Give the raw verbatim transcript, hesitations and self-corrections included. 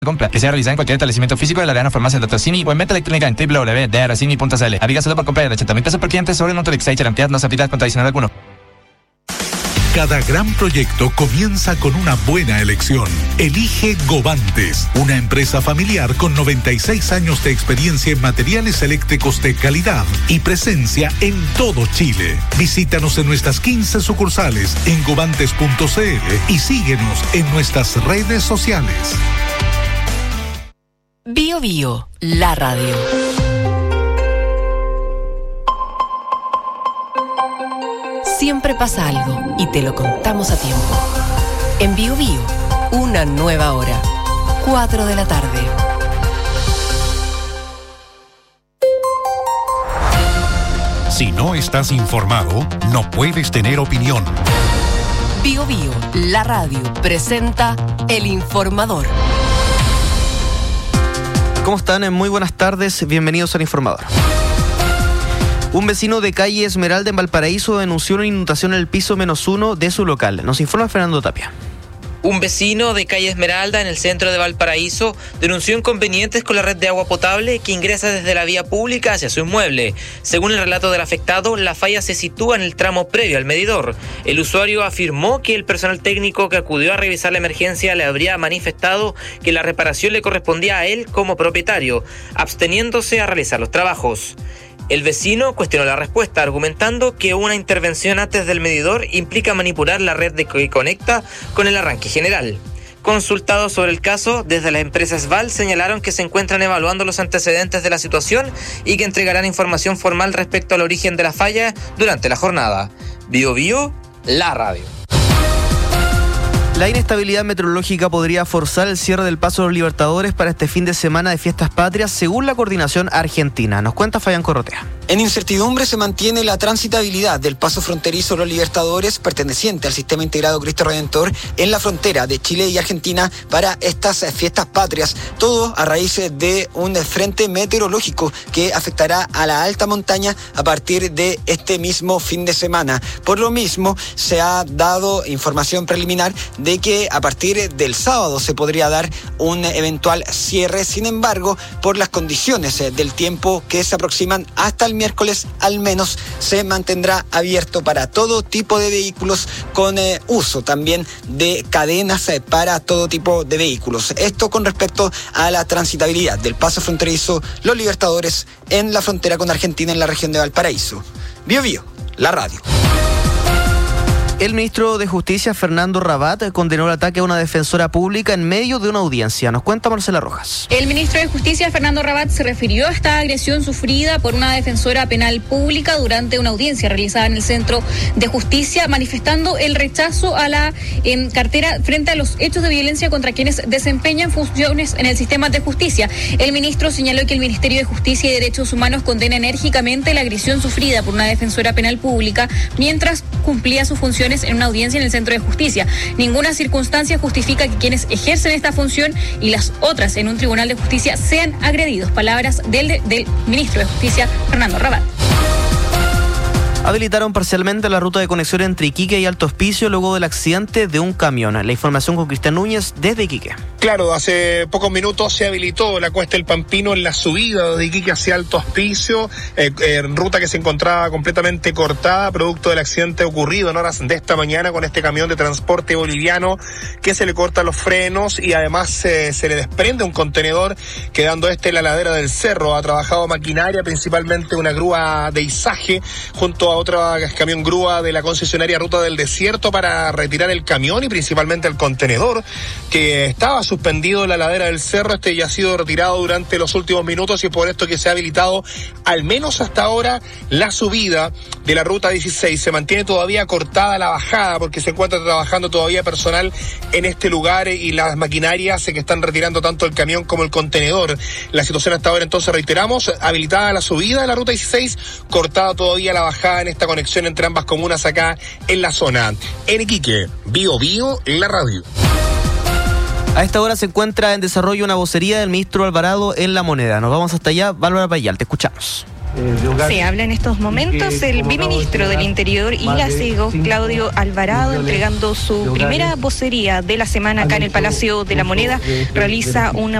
compra, que sea realizada en cualquier establecimiento físico de la Arena Farmacia Doctor Simi o en venta electrónica en doble u doble u doble u punto derracini punto c l. Aplica solo por compra de ochenta mil pesos por cliente sobre el monto de Excite. La cantidad no se aplica con adicional alguno. Cada gran proyecto comienza con una buena elección. Elige Govantes, una empresa familiar con noventa y seis años de experiencia en materiales eléctricos de calidad y presencia en todo Chile. Visítanos en nuestras quince sucursales en govantes punto c l y síguenos en nuestras redes sociales. Bio Bio, la radio. Siempre pasa algo y te lo contamos a tiempo. En Bio Bio, una nueva hora. cuatro de la tarde. Si no estás informado, no puedes tener opinión. Bio Bio, la radio, presenta El Informador. ¿Cómo están? Muy buenas tardes, bienvenidos al Informador. Un vecino de calle Esmeralda en Valparaíso denunció una inundación en el piso menos uno de su local. Nos informa Fernando Tapia. Un vecino de calle Esmeralda en el centro de Valparaíso denunció inconvenientes con la red de agua potable que ingresa desde la vía pública hacia su inmueble. Según el relato del afectado, la falla se sitúa en el tramo previo al medidor. El usuario afirmó que el personal técnico que acudió a revisar la emergencia le habría manifestado que la reparación le correspondía a él como propietario, absteniéndose a realizar los trabajos. El vecino cuestionó la respuesta, argumentando que una intervención antes del medidor implica manipular la red de que conecta con el arranque general. Consultados sobre el caso, desde la empresa Sval señalaron que se encuentran evaluando los antecedentes de la situación y que entregarán información formal respecto al origen de la falla durante la jornada. Bio Bio, la radio. La inestabilidad meteorológica podría forzar el cierre del Paso de los Libertadores para este fin de semana de fiestas patrias, según la coordinación argentina. Nos cuenta Fabián Corrotea. En incertidumbre se mantiene la transitabilidad del paso fronterizo de los Libertadores, perteneciente al Sistema Integrado Cristo Redentor, en la frontera de Chile y Argentina para estas fiestas patrias. Todo a raíz de un frente meteorológico que afectará a la alta montaña a partir de este mismo fin de semana. Por lo mismo, se ha dado información preliminar de que a partir del sábado se podría dar un eventual cierre. Sin embargo, por las condiciones del tiempo que se aproximan hasta el miércoles, al menos se mantendrá abierto para todo tipo de vehículos, con eh, uso también de cadenas eh, para todo tipo de vehículos. Esto con respecto a la transitabilidad del paso fronterizo Los Libertadores en la frontera con Argentina en la región de Valparaíso. Bio Bio, la radio. El ministro de Justicia, Fernando Rabat, condenó el ataque a una defensora pública en medio de una audiencia. Nos cuenta Marcela Rojas. El ministro de Justicia, Fernando Rabat, se refirió a esta agresión sufrida por una defensora penal pública durante una audiencia realizada en el Centro de Justicia, manifestando el rechazo a la en cartera frente a los hechos de violencia contra quienes desempeñan funciones en el sistema de justicia. El ministro señaló que el Ministerio de Justicia y Derechos Humanos condena enérgicamente la agresión sufrida por una defensora penal pública mientras cumplía sus funciones en una audiencia en el Centro de Justicia. Ninguna circunstancia justifica que quienes ejercen esta función y las otras en un tribunal de justicia sean agredidos. Palabras del, del ministro de Justicia, Fernando Rabat. Habilitaron parcialmente la ruta de conexión entre Iquique y Alto Hospicio luego del accidente de un camión. La información con Cristian Núñez desde Iquique. Claro, hace pocos minutos se habilitó la Cuesta del Pampino en la subida de Iquique hacia Alto Hospicio, eh, eh, ruta que se encontraba completamente cortada producto del accidente ocurrido en horas de esta mañana con este camión de transporte boliviano que se le cortan los frenos y además eh, se le desprende un contenedor, quedando este en la ladera del cerro. Ha trabajado maquinaria, principalmente una grúa de izaje, junto a otra camión grúa de la concesionaria Ruta del Desierto para retirar el camión y principalmente el contenedor que estaba suspendido en la ladera del cerro. Este ya ha sido retirado durante los últimos minutos y es por esto que se ha habilitado al menos hasta ahora la subida de la Ruta dieciséis. Se mantiene todavía cortada la bajada porque se encuentra trabajando todavía personal en este lugar y las maquinarias que están retirando tanto el camión como el contenedor. La situación hasta ahora, entonces, reiteramos, habilitada la subida de la Ruta dieciséis, cortada todavía la bajada en esta conexión entre ambas comunas acá en la zona. En Iquique, Bio Bio, la radio. A esta hora se encuentra en desarrollo una vocería del ministro Alvarado en La Moneda. Nos vamos hasta allá. Bárbara Payal, te escuchamos. Se habla en estos momentos el biministro del Interior y la CEGO, Claudio Alvarado, entregando su primera vocería de la semana acá en el Palacio de la Moneda. Realiza una